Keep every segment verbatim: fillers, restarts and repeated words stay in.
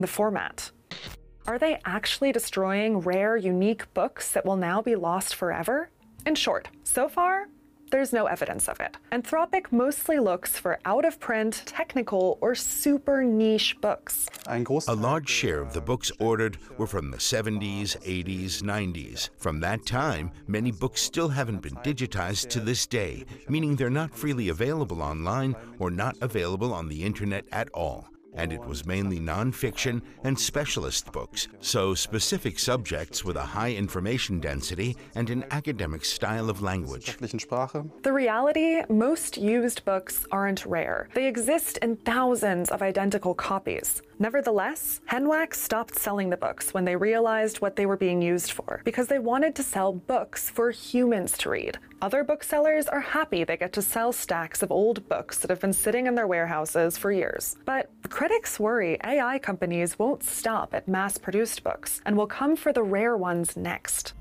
the format. Are they actually destroying rare, unique books that will now be lost forever? In short, so far, there's no evidence of it. Anthropic mostly looks for out-of-print, technical, or super niche books. A large share of the books ordered were from the seventies, eighties, nineties. From that time, many books still haven't been digitized to this day, meaning they're not freely available online or not available on the internet at all. And it was mainly non-fiction and specialist books, so specific subjects with a high information density and an academic style of language. The reality, most used books aren't rare. They exist in thousands of identical copies. Nevertheless, Henwak stopped selling the books when they realized what they were being used for, because they wanted to sell books for humans to read. Other booksellers are happy they get to sell stacks of old books that have been sitting in their warehouses for years. But critics worry A I companies won't stop at mass-produced books and will come for the rare ones next.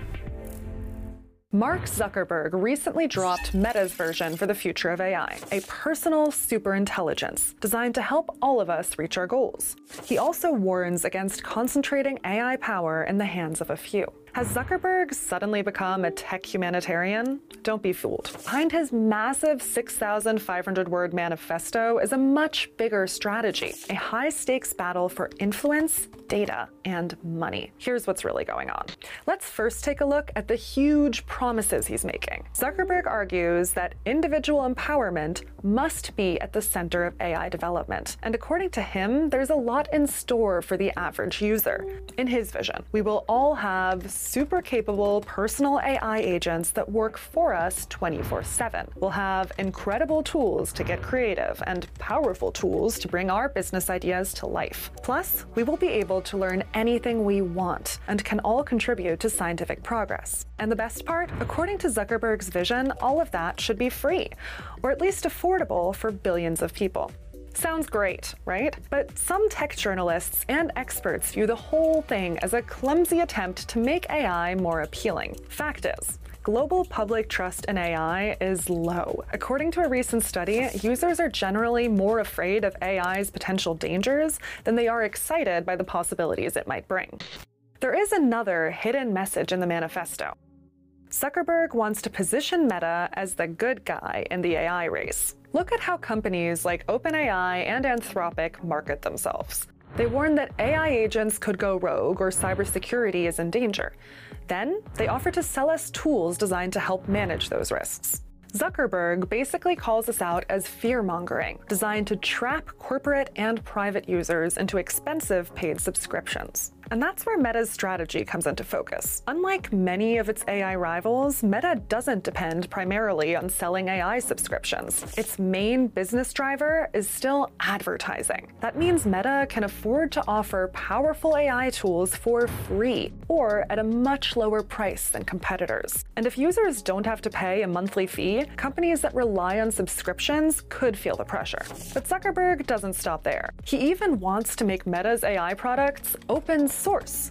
Mark Zuckerberg recently dropped Meta's version for the future of A I, a personal superintelligence designed to help all of us reach our goals. He also warns against concentrating A I power in the hands of a few. Has Zuckerberg suddenly become a tech humanitarian? Don't be fooled. Behind his massive six thousand five hundred word manifesto is a much bigger strategy, a high-stakes battle for influence, data, and money. Here's what's really going on. Let's first take a look at the huge promises he's making. Zuckerberg argues that individual empowerment must be at the center of A I development, and according to him, there's a lot in store for the average user. In his vision, we will all have super capable personal A I agents that work for us twenty-four seven. We'll have incredible tools to get creative and powerful tools to bring our business ideas to life. Plus, we will be able to learn anything we want and can all contribute to scientific progress. And the best part, according to Zuckerberg's vision, all of that should be free, or at least affordable for billions of people. Sounds great, right? But some tech journalists and experts view the whole thing as a clumsy attempt to make A I more appealing. Fact is, global public trust in A I is low. According to a recent study, users are generally more afraid of A I's potential dangers than they are excited by the possibilities it might bring. There is another hidden message in the manifesto. Zuckerberg wants to position Meta as the good guy in the A I race. Look at how companies like OpenAI and Anthropic market themselves. They warn that A I agents could go rogue or cybersecurity is in danger. Then, they offer to sell us tools designed to help manage those risks. Zuckerberg basically calls us out as fear-mongering, designed to trap corporate and private users into expensive paid subscriptions. And that's where Meta's strategy comes into focus. Unlike many of its A I rivals, Meta doesn't depend primarily on selling A I subscriptions. Its main business driver is still advertising. That means Meta can afford to offer powerful A I tools for free, or at a much lower price than competitors. And if users don't have to pay a monthly fee, companies that rely on subscriptions could feel the pressure. But Zuckerberg doesn't stop there. He even wants to make Meta's A I products open source,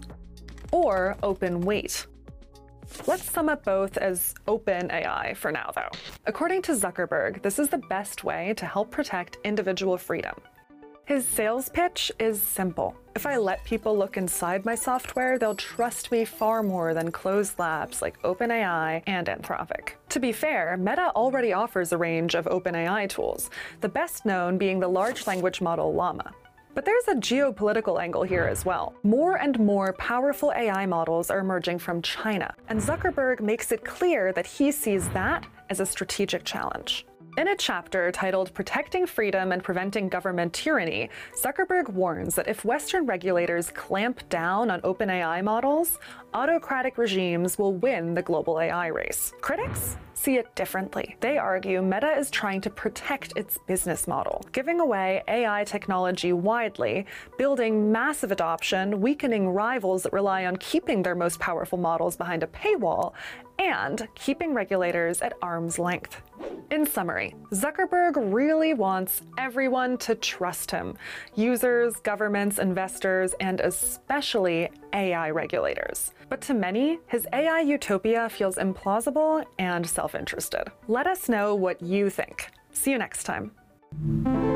or open weight. Let's sum up both as open A I for now, though. According to Zuckerberg, this is the best way to help protect individual freedom. His sales pitch is simple. If I let people look inside my software, they'll trust me far more than closed labs like OpenAI and Anthropic. To be fair, Meta already offers a range of OpenAI tools, the best known being the large language model Llama. But there's a geopolitical angle here as well. More and more powerful A I models are emerging from China, and Zuckerberg makes it clear that he sees that as a strategic challenge. In a chapter titled Protecting Freedom and Preventing Government Tyranny, Zuckerberg warns that if Western regulators clamp down on OpenAI models, autocratic regimes will win the global A I race. Critics see it differently. They argue Meta is trying to protect its business model, giving away A I technology widely, building massive adoption, weakening rivals that rely on keeping their most powerful models behind a paywall, and keeping regulators at arm's length. In summary, Zuckerberg really wants everyone to trust him: users, governments, investors, and especially A I regulators. But to many, his A I utopia feels implausible and self-interested. Let us know what you think. See you next time.